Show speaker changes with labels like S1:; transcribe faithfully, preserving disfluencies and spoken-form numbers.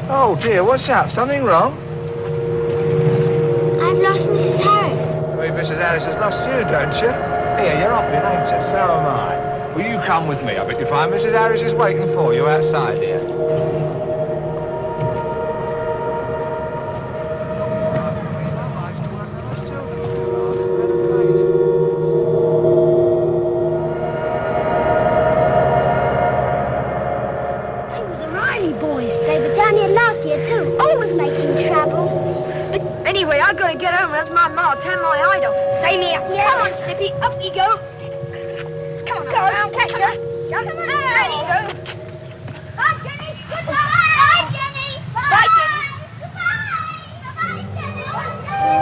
S1: Oh, dear, what's up? Something wrong?
S2: I've lost Missus Harris.
S1: Well, Missus Harris has lost you, don't you? Here, you're off in, ain't you? So am I. Will you come with me? I bet you find Missus Harris is waiting for you outside here.
S2: Anyway, I gotta get home. That's my ma. Turn my idol. Say me up. Yeah. Come on, Snippy. Up you go. Come on, come on, catch her. Come on, there you go.